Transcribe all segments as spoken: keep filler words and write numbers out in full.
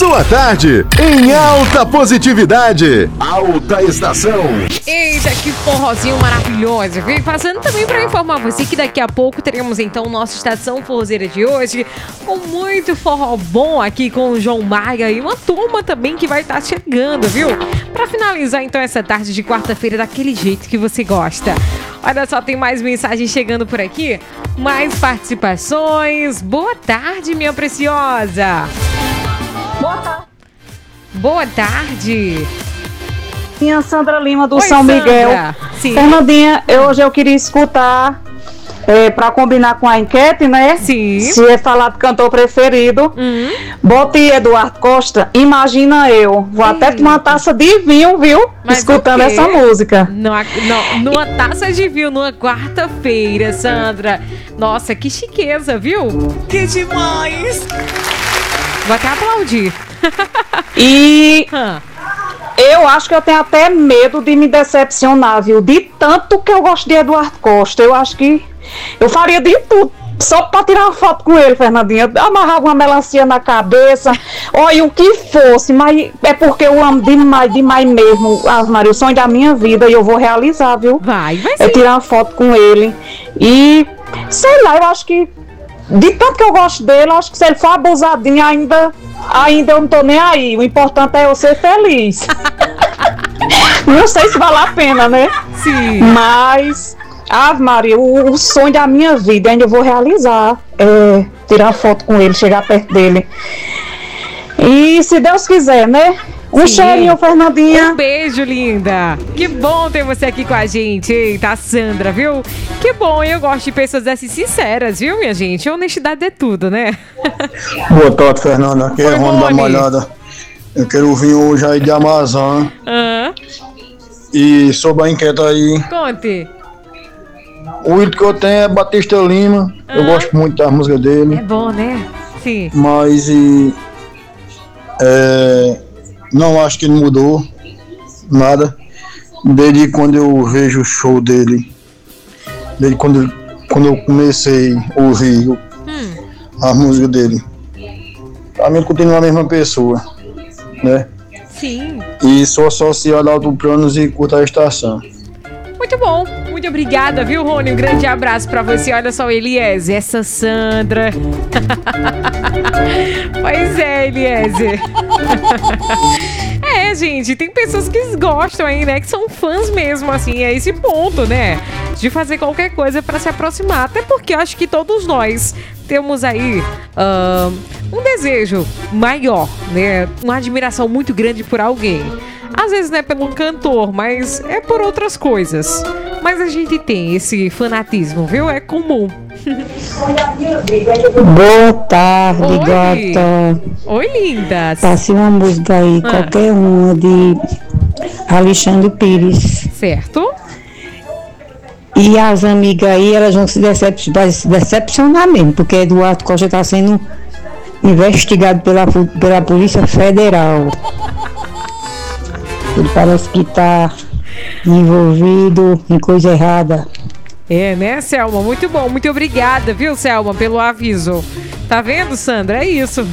Sua tarde em alta positividade. Alta Estação. Eita, que forrozinho maravilhoso, viu? Passando também para informar você que daqui a pouco teremos então nossa Estação Forrozeira de hoje, com muito forró bom aqui com o João Maia e uma turma também que vai estar chegando, viu? Para finalizar então essa tarde de quarta-feira daquele jeito que você gosta. Olha só, tem mais mensagens chegando por aqui, mais participações. Boa tarde, minha preciosa. Boa tarde. Boa tarde. Minha Sandra Lima do Oi, São Sandra. Miguel. Sim. Fernandinha, eu, hoje eu queria escutar, é, para combinar com a enquete, né? Sim. Se é falar do cantor preferido. Uhum. Bote Eduardo Costa, Imagina Eu. Vou Eita. até tomar uma taça de vinho, viu? Mas Escutando o quê? essa música. Numa, no- numa taça de vinho, numa quarta-feira, Sandra. Nossa, que chiqueza, viu? Que demais! Vou até aplaudir. E Hã. eu acho que eu tenho até medo de me decepcionar, viu? De tanto que eu gosto de Eduardo Costa. Eu acho que eu faria de tudo só pra tirar uma foto com ele, Fernandinha. Amarrava uma melancia na cabeça, olha o que fosse, mas é porque eu amo demais, demais mesmo. Ah, Maria, o sonho da minha vida e eu vou realizar, viu? Vai, vai É sim. tirar uma foto com ele. E sei lá, eu acho que de tanto que eu gosto dele, eu acho que se ele for abusadinho ainda, ainda eu não tô nem aí. O importante é eu ser feliz. Não sei se vale a pena, né? Sim. Mas, Ave Maria, o, o sonho da minha vida ainda eu vou realizar. É tirar foto com ele, chegar perto dele. E se Deus quiser, né? Um Sim. cheirinho, Fernandinha. Um beijo, linda. Que bom ter você aqui com a gente. Eita, a Sandra, viu? Que bom, eu gosto de pessoas assim sinceras, viu, minha gente? Honestidade é tudo, né? Boa tarde, Fernanda. Aqui é Oi, Rony da Rony. Malhada. Eu quero vir hoje aí de Amazon. Hã? E sobre a enquete aí, Conte. o ídolo que eu tenho é Batista Lima. Eu gosto muito da música É dele. bom, né? Sim. Mas e, é, não acho que ele mudou nada. Desde quando eu vejo o show dele. Desde quando, quando eu comecei a ouvir Hum. a música dele. Pra mim continua a mesma pessoa, né? Sim. E sou associado a Autoplanos e curta a estação. Muito bom. Muito obrigada, viu, Rony? Um grande abraço pra você. Olha só, Eliezer, essa Sandra. Pois é, Eliezer. É, gente, tem pessoas que gostam aí, né? Que são fãs mesmo, assim, é esse ponto, né? De fazer qualquer coisa pra se aproximar. Até porque eu acho que todos nós temos aí ah, um desejo maior, né? Uma admiração muito grande por alguém. Às vezes não é pelo cantor, mas é por outras coisas. Mas a gente tem esse fanatismo, viu? É comum. Boa tarde, Oi. gata. Oi, lindas. Passe uma música aí, Ah. qualquer uma de Alexandre Pires. Certo? E as amigas aí, elas vão se, decep vai se decepcionar mesmo, porque Eduardo Costa está sendo investigado pela, pu- pela Polícia Federal. Ele parece que está envolvido em coisa errada. É, né, Selma? Muito bom. Muito obrigada, viu, Selma, pelo aviso. Tá vendo, Sandra? É isso.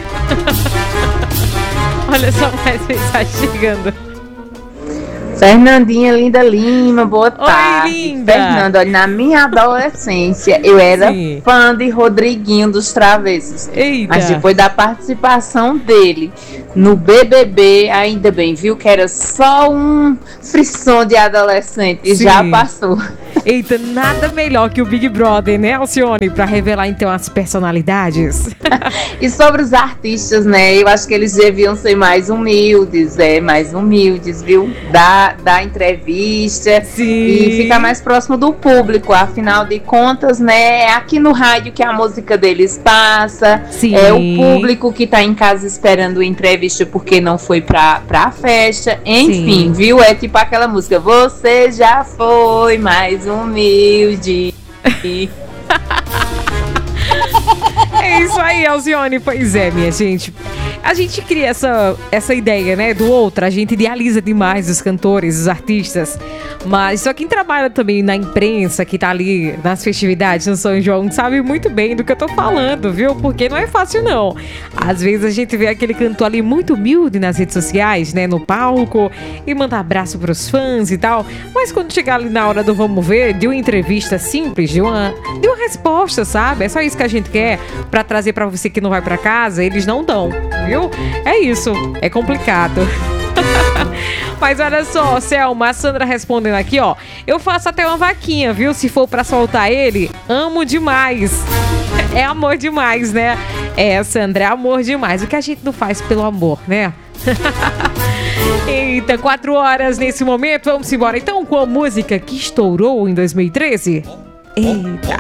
Olha só mais mensagem chegando. Fernandinha Linda Lima, boa tarde. linda. Fernanda, olha, na minha adolescência eu era Sim. fã de Rodriguinho dos Travessos. Eita. Mas depois da participação dele no B B B, ainda bem, viu que era só um frisson de adolescente e Sim. já passou. Eita, nada melhor que o Big Brother, né, Alcione? Pra revelar, então, as personalidades. E sobre os artistas, né? Eu acho que eles deviam ser mais humildes, é, mais humildes, viu? Dar, dar entrevista Sim. e ficar mais próximo do público. Afinal de contas, né? É aqui no rádio que a música deles passa. Sim. É o público que tá em casa esperando entrevista porque não foi pra, pra festa. Enfim, Sim. viu? É tipo aquela música. Você já foi mais humilde. É isso aí, Alcione. Pois é, minha gente. A gente cria essa, essa ideia, né, do outro. A gente idealiza demais os cantores, os artistas. Mas só quem trabalha também na imprensa, que tá ali nas festividades no São João, sabe muito bem do que eu tô falando, viu? Porque não é fácil, não. Às vezes a gente vê aquele cantor ali muito humilde nas redes sociais, né, no palco, e manda abraço pros fãs e tal. Mas quando chegar ali na hora do vamos ver, de uma entrevista simples, de uma, de uma resposta, sabe? É só isso que a gente quer pra trazer pra você que não vai pra casa, eles não dão, viu? É isso, é complicado. Mas olha só, Selma, a Sandra respondendo aqui, ó. Eu faço até uma vaquinha, viu? Se for pra soltar ele, amo demais. É amor demais, né? É, Sandra, é amor demais. O que a gente não faz pelo amor, né? Eita, quatro horas nesse momento. Vamos embora então com a música que estourou em dois mil e treze. Eita.